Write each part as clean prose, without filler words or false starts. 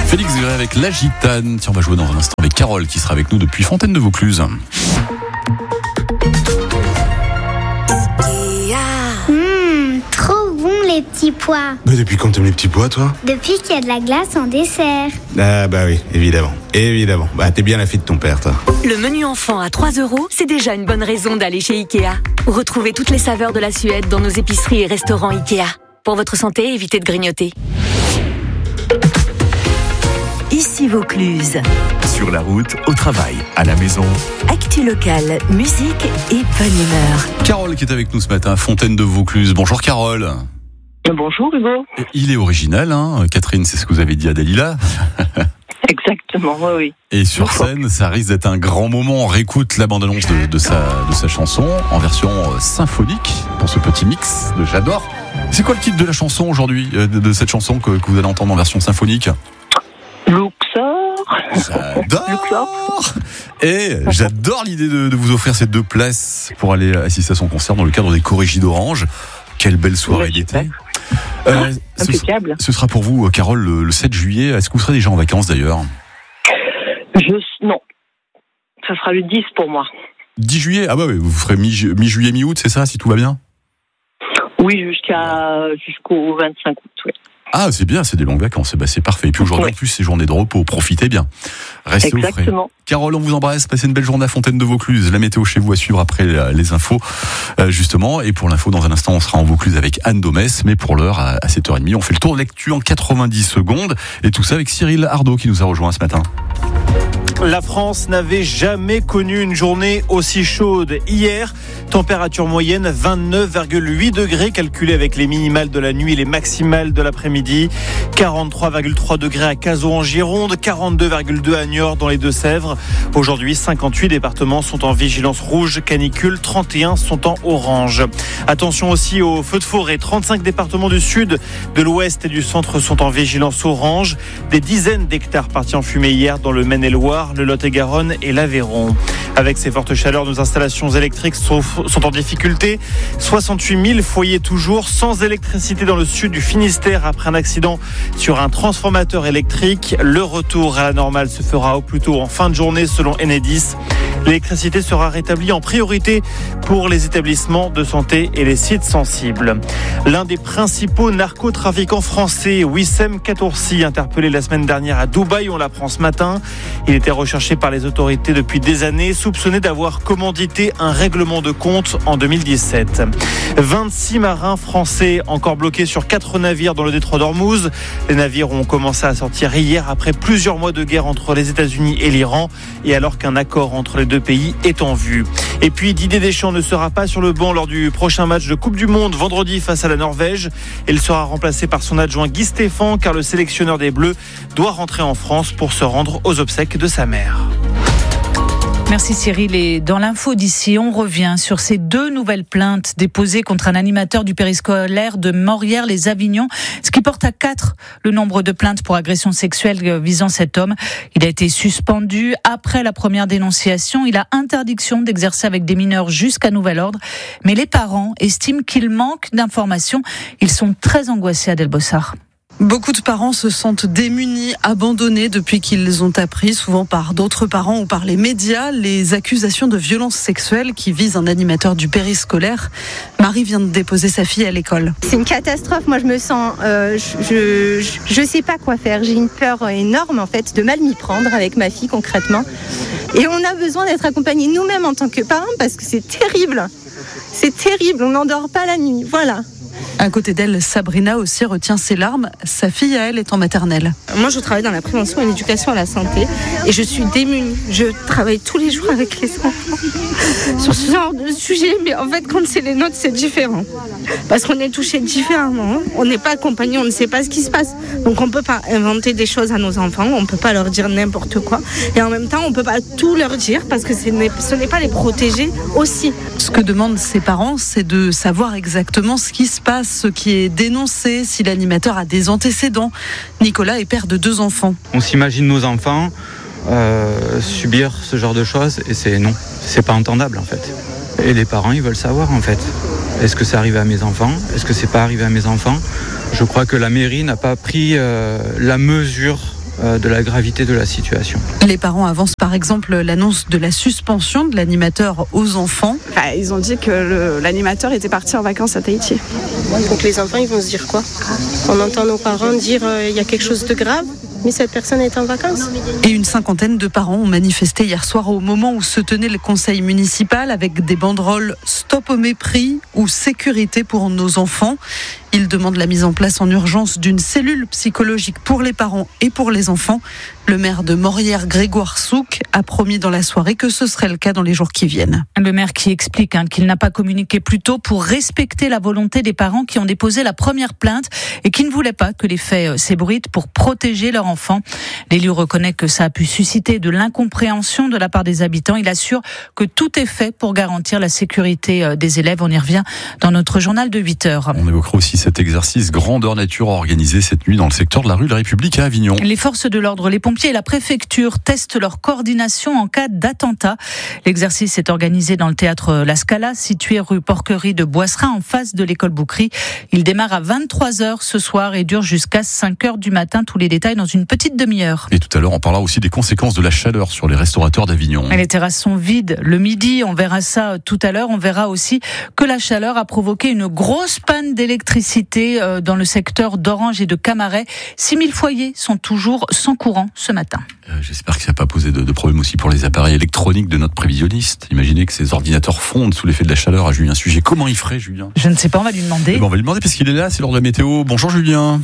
Félix Gray avec La Gitane. Tiens, on va jouer dans un instant avec Carole qui sera avec nous depuis Fontaine de Vaucluse. Trop bon les petits pois. Mais depuis quand t'aimes les petits pois, toi? Depuis qu'il y a de la glace en dessert. Ah bah oui, évidemment. Bah t'es bien la fille de ton père, toi. Le menu enfant à 3 €, c'est déjà une bonne raison d'aller chez Ikea. Retrouvez toutes les saveurs de la Suède dans nos épiceries et restaurants Ikea. Pour votre santé, évitez de grignoter. Ici Vaucluse. Sur la route, au travail, à la maison. Actu locale, musique et bonne humeur. Carole qui est avec nous ce matin, Fontaine de Vaucluse. Bonjour Carole. Bonjour Hugo. Il est original, hein. Catherine, c'est ce que vous avez dit à Dalila. Exactement, oui. Et sur scène, ça risque d'être un grand moment. On réécoute la bande-annonce de sa chanson en version symphonique pour ce petit mix de J'adore. C'est quoi le titre de la chanson aujourd'hui, de cette chanson que vous allez entendre en version symphonique? Luxor. J'adore. Et j'adore l'idée de vous offrir ces 2 places pour aller assister à son concert dans le cadre des Corrigies d'Orange. Quelle belle soirée d'été. Impeccable. Ce sera pour vous, Carole, le 7 juillet. Est-ce que vous serez déjà en vacances d'ailleurs? Non. Ça sera le 10 pour moi. 10 juillet? Ah bah oui, vous ferez mi-juillet, mi-août, c'est ça, si tout va bien? Oui, jusqu'au 25 août, oui. Ah, c'est bien, c'est des longues vacances. Bah, c'est parfait. Et puis aujourd'hui, en plus, c'est journée de repos. Profitez bien. Restez au frais. Exactement. Carole, on vous embrasse. Passez une belle journée à Fontaine de Vaucluse. La météo chez vous à suivre après les infos, justement. Et pour l'info, dans un instant, on sera en Vaucluse avec Anne Domès. Mais pour l'heure, à 7h30, on fait le tour de l'actu en 90 secondes. Et tout ça avec Cyril Ardo qui nous a rejoint ce matin. La France n'avait jamais connu une journée aussi chaude. Hier, température moyenne 29,8 degrés calculée avec les minimales de la nuit et les maximales de l'après-midi. 43,3 degrés à Cazaux en Gironde, 42,2 à Niort dans les Deux-Sèvres. Aujourd'hui, 58 départements sont en vigilance rouge, canicule, 31 sont en orange. Attention aussi aux feux de forêt. 35 départements du sud, de l'ouest et du centre sont en vigilance orange. Des dizaines d'hectares partis en fumée hier dans le Maine-et-Loire, le Lot-et-Garonne et l'Aveyron. Avec ces fortes chaleurs, nos installations électriques sont en difficulté. 68 000 foyers toujours sans électricité dans le sud du Finistère après un accident sur un transformateur électrique. Le retour à la normale se fera au plus tôt en fin de journée selon Enedis. L'électricité sera rétablie en priorité pour les établissements de santé et les sites sensibles. L'un des principaux narcotrafiquants français, Wissem Katoursi, interpellé la semaine dernière à Dubaï, on l'apprend ce matin. Il était recherché par les autorités depuis des années, soupçonné d'avoir commandité un règlement de compte en 2017. 26 marins français encore bloqués sur 4 navires dans le détroit d'Ormuz. Les navires ont commencé à sortir hier après plusieurs mois de guerre entre les États-Unis et l'Iran et alors qu'un accord entre les 2 pays est en vue. Et puis Didier Deschamps ne sera pas sur le banc lors du prochain match de Coupe du Monde vendredi face à la Norvège. Il sera remplacé par son adjoint Guy Stéphane car le sélectionneur des Bleus doit rentrer en France pour se rendre aux obsèques de sa mère. Merci Cyril. Et dans l'info d'ici, on revient sur ces 2 nouvelles plaintes déposées contre un animateur du périscolaire de Morières-les-Avignon, ce qui porte à 4 le nombre de plaintes pour agression sexuelle visant cet homme. Il a été suspendu après la première dénonciation. Il a interdiction d'exercer avec des mineurs jusqu'à nouvel ordre. Mais les parents estiment qu'il manque d'informations. Ils sont très angoissés à Delbossard. Beaucoup de parents se sentent démunis, abandonnés depuis qu'ils ont appris, souvent par d'autres parents ou par les médias, les accusations de violences sexuelles qui visent un animateur du périscolaire. Marie vient de déposer sa fille à l'école. C'est une catastrophe. Moi, je me sens, je sais pas quoi faire. J'ai une peur énorme en fait de mal m'y prendre avec ma fille concrètement. Et on a besoin d'être accompagnés nous-mêmes en tant que parents parce que c'est terrible. C'est terrible. On n'endort pas la nuit. Voilà. À côté d'elle, Sabrina aussi retient ses larmes. Sa fille, à elle, est en maternelle. Moi, je travaille dans la prévention et l'éducation à la santé et je suis démunie. Je travaille tous les jours avec les enfants sur ce genre de sujet, mais en fait, quand c'est les nôtres, c'est différent. Parce qu'on est touché différemment. On n'est pas accompagné, on ne sait pas ce qui se passe. Donc, on ne peut pas inventer des choses à nos enfants, on ne peut pas leur dire n'importe quoi. Et en même temps, on ne peut pas tout leur dire parce que ce n'est pas les protéger aussi. Ce que demandent ses parents, c'est de savoir exactement ce qui se passe, ce qui est dénoncé, si l'animateur a des antécédents. Nicolas est père de 2 enfants. On s'imagine nos enfants subir ce genre de choses et c'est pas entendable en fait. Et les parents, ils veulent savoir en fait. Est-ce que c'est arrivé à mes enfants? Est-ce que c'est pas arrivé à mes enfants? Je crois que la mairie n'a pas pris la mesure de la gravité de la situation. Les parents avancent par exemple l'annonce de la suspension de l'animateur aux enfants. Ils ont dit que l'animateur était parti en vacances à Tahiti. Donc les enfants, ils vont se dire quoi? On entend nos parents dire il y a quelque chose de grave, mais cette personne est en vacances. Et une cinquantaine de parents ont manifesté hier soir au moment où se tenait le conseil municipal avec des banderoles « Stop au mépris » ou « Sécurité pour nos enfants ». Ils demandent la mise en place en urgence d'une cellule psychologique pour les parents et pour les enfants. Le maire de Morières, Grégoire Souk, a promis dans la soirée que ce serait le cas dans les jours qui viennent. Le maire qui explique qu'il n'a pas communiqué plus tôt pour respecter la volonté des parents qui ont déposé la première plainte et qui ne voulaient pas que les faits s'ébruitent pour protéger leur enfant. L'élu reconnaît que ça a pu susciter de l'incompréhension de la part des habitants. Il assure que tout est fait pour garantir la sécurité des élèves. On y revient dans notre journal de 8h. On évoquera aussi cet exercice grandeur nature organisé cette nuit dans le secteur de la rue de la République à Avignon. Les forces de l'ordre, les pompiers et la préfecture testent leur coordination en cas d'attentat. L'exercice est organisé dans le théâtre La Scala, situé rue Porquerie de Boissera, en face de l'école Boucry. Il démarre à 23h ce soir et dure jusqu'à 5h du matin. Tous les détails dans une petite demi-heure. Et tout à l'heure, on parlera aussi des conséquences de la chaleur sur les restaurateurs d'Avignon. Les terrasses sont vides le midi. On verra ça tout à l'heure. On verra aussi que la chaleur a provoqué une grosse panne d'électricité dans le secteur d'Orange et de Camaret. 6000 foyers sont toujours sans courant ce matin. J'espère que ça n'a pas posé de problème aussi pour les appareils électroniques de notre prévisionniste. Imaginez que ces ordinateurs fondent sous l'effet de la chaleur à Julien Sujet. Comment il ferait, Julien? Je ne sais pas, on va lui demander. On va lui demander parce qu'il est là, c'est l'heure de la météo. Bonjour Julien.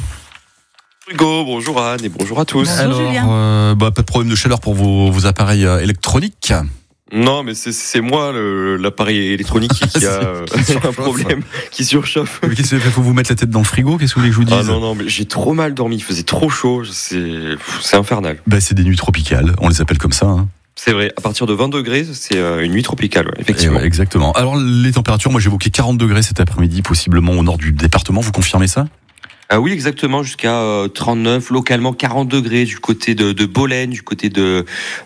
Hugo, bonjour Anne et bonjour à tous. Bonjour Julien. Pas de problème de chaleur pour vos appareils électroniques? Non, mais c'est moi l'appareil électronique qui a un problème, qui surchauffe. Mais qu'est-ce que faut vous mettre la tête dans le frigo? Qu'est-ce que vous voulez que je vous dise? Ah non, mais j'ai trop mal dormi, il faisait trop chaud, c'est infernal. C'est des nuits tropicales, on les appelle comme ça. C'est vrai, à partir de 20 degrés, c'est une nuit tropicale, effectivement. Exactement. Alors les températures, moi j'évoquais 40 degrés cet après-midi, possiblement au nord du département, vous confirmez ça? Ah oui, exactement, jusqu'à 39, localement 40 degrés du côté de Bolène, du côté de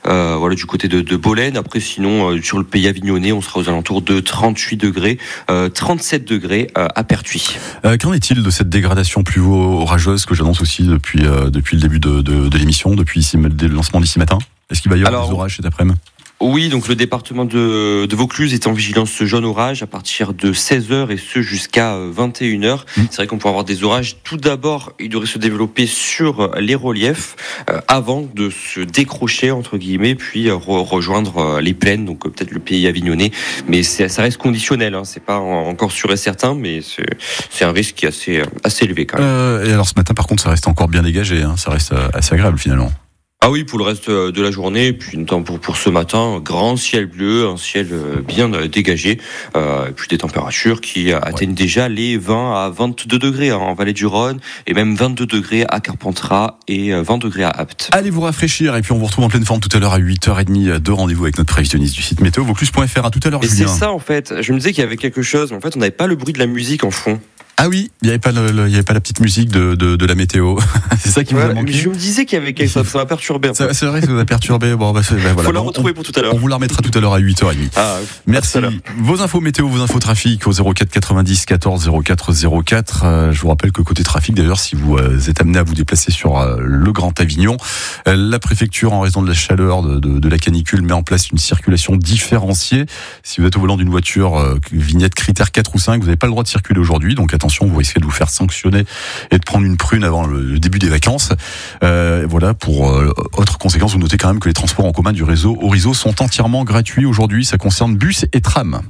Bolène. Après, sinon, sur le pays avignonnais, on sera aux alentours de 38 degrés, 37 degrés à Pertuis. Qu'en est-il de cette dégradation pluvio-orageuse que j'annonce aussi depuis le début de l'émission, depuis le lancement d'ici matin? Est-ce qu'il va y avoir des orages cet après-midi? Oui, donc le département de Vaucluse est en vigilance jaune orage à partir de 16h et ce jusqu'à 21h. C'est vrai qu'on pourra avoir des orages. Tout d'abord, il devrait se développer sur les reliefs avant de se décrocher, entre guillemets, puis rejoindre les plaines, donc peut-être le pays avignonnais. Mais ça reste conditionnel, c'est pas encore sûr et certain, mais c'est un risque qui est assez élevé quand même. Et alors ce matin, par contre, ça reste encore bien dégagé, ça reste assez agréable finalement. Ah oui, pour le reste de la journée, et puis pour ce matin, grand ciel bleu, un ciel bien dégagé, et puis des températures qui atteignent déjà les 20 à 22 degrés en Vallée du Rhône, et même 22 degrés à Carpentras et 20 degrés à Apt. Allez vous rafraîchir, et puis on vous retrouve en pleine forme tout à l'heure à 8h30 de rendez-vous avec notre prévisionniste du site météo, Vaucluse.fr. À tout à l'heure, Julien. Et c'est ça en fait, je me disais qu'il y avait quelque chose, mais en fait on n'avait pas le bruit de la musique en fond. Ah oui, il n'y avait pas la petite musique de la météo. C'est ça qui vous a manqué. Je me disais qu'il y avait quelque chose, ça m'a perturbé un peu. C'est vrai que ça vous a perturbé. Voilà. Faut la retrouver pour tout à l'heure. On vous la remettra tout à l'heure à 8h30. Merci. Vos infos météo, vos infos trafic au 04 90 14 04 04. Je vous rappelle que côté trafic, d'ailleurs, si vous êtes amené à vous déplacer sur le Grand Avignon, la préfecture, en raison de la chaleur de la canicule, met en place une circulation différenciée. Si vous êtes au volant d'une voiture vignette critère 4 ou 5, vous n'avez pas le droit de circuler aujourd'hui. Donc attention, vous risquez de vous faire sanctionner et de prendre une prune avant le début des vacances. Voilà, pour autre conséquence, vous notez quand même que les transports en commun du réseau Orizo sont entièrement gratuits aujourd'hui. Ça concerne bus et tram.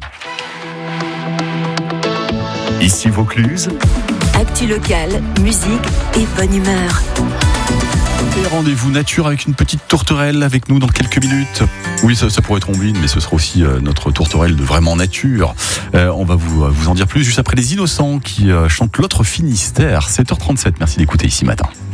Ici Vaucluse. Actu locale, musique et bonne humeur. Et rendez-vous nature avec une petite tourterelle avec nous dans quelques minutes. Oui, ça pourrait être Ombline, mais ce sera aussi notre tourterelle de vraiment nature. On va vous en dire plus juste après les Innocents qui chantent l'autre Finistère. 7h37, merci d'écouter Ici Matin.